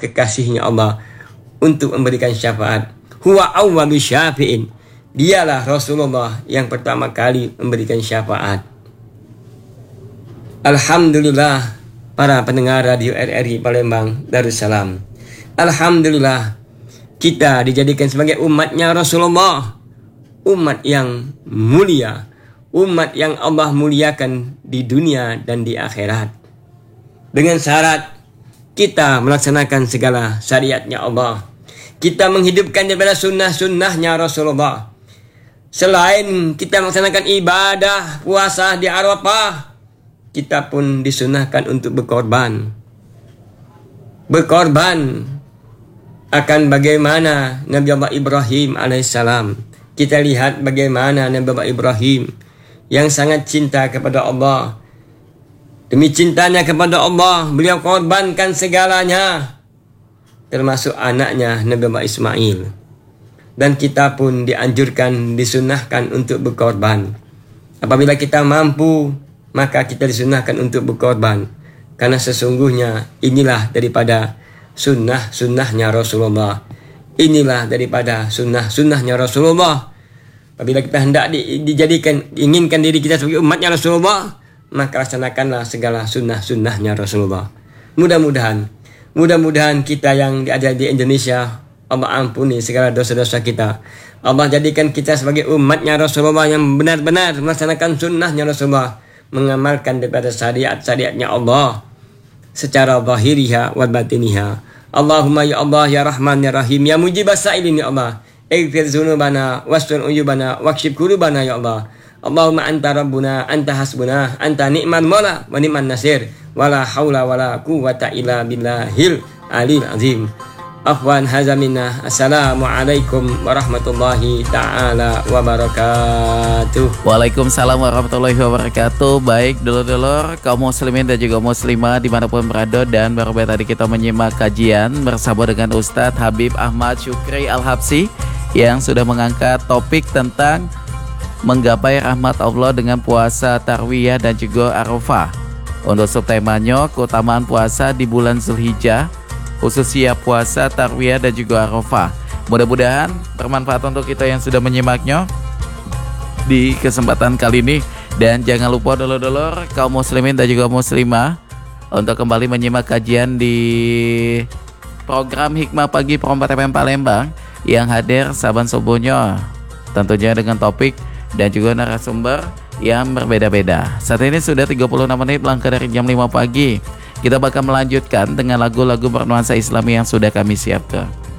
kekasihnya Allah untuk memberikan syafaat. Huwa awwalu syafi'in. Dialah Rasulullah yang pertama kali memberikan syafaat. Alhamdulillah para pendengar radio RRI Palembang Darussalam. Alhamdulillah kita dijadikan sebagai umatnya Rasulullah. Umat yang mulia. Umat yang Allah muliakan di dunia dan di akhirat. Dengan syarat kita melaksanakan segala syariatnya Allah. Kita menghidupkan daripada sunnah-sunnahnya Rasulullah. Selain kita melaksanakan ibadah puasa di Arafah, kita pun disunahkan untuk berkorban. Berkorban akan bagaimana Nabi Allah Ibrahim alaihissalam. Kita lihat bagaimana Nabi Allah Ibrahim yang sangat cinta kepada Allah. Demi cintanya kepada Allah, beliau korbankan segalanya, termasuk anaknya Nabi Allah Ismail. Dan kita pun dianjurkan, disunahkan untuk berkorban. Apabila kita mampu, maka kita disunahkan untuk berkorban. Karena sesungguhnya inilah daripada sunnah-sunnahnya Rasulullah. Inilah daripada sunnah-sunnahnya Rasulullah. Apabila kita hendak inginkan diri kita sebagai umatnya Rasulullah, maka laksanakanlah segala sunnah-sunnahnya Rasulullah. Mudah-mudahan kita yang ada di Indonesia, Allah ampuni segala dosa-dosa kita. Allah jadikan kita sebagai umatnya Rasulullah yang benar-benar melaksanakan sunnahnya Rasulullah, mengamalkan daripada syariat-syariatnya Allah secara zahiriha wa batiniha. Allahumma ya Allah ya Rahman ya Rahim ya mujibas sa'ilin ya Allah. Ighfir dzunubana wastur uyubana wakshif qulubana ya Allah. Allahumma anta rabbuna anta hasbuna anta ni'mal maula wa ni'man nasir wala haula wala quwwata illa billahil alil azim. Afwan hadza minna. Assalamualaikum warahmatullahi taala wabarakatuh. Waalaikumsalam warahmatullahi wabarakatuh. Baik dulur-dulur kaum muslimin dan juga muslimah dimanapun berada, dan baru tadi kita menyimak kajian bersama dengan Ustadz Habib Ahmad Syukri Al-Habsyi yang sudah mengangkat topik tentang menggapai rahmat Allah dengan puasa Tarwiyah dan juga Arafah. Untuk subtemanya keutamaan puasa di bulan Zulhijjah, khususnya puasa Tarwiyah dan juga Arafah. Mudah-mudahan bermanfaat untuk kita yang sudah menyimaknya di kesempatan kali ini. Dan jangan lupa dulur-dulur kaum muslimin dan juga muslimah untuk kembali menyimak kajian di program Hikmah Pagi Perompat FM Palembang yang hadir saban subuhnya, tentunya dengan topik dan juga narasumber yang berbeda-beda. Saat ini sudah 36 menit melangkah dari jam 5 pagi. Kita bakal melanjutkan dengan lagu-lagu bernuansa Islami yang sudah kami siapkan.